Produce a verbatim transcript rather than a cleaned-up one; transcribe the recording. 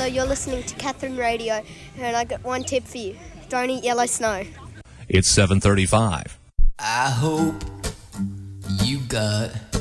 So you're listening to Catherine Radio, and I got one tip for you. Don't eat yellow snow. It's seven thirty-five. I hope you got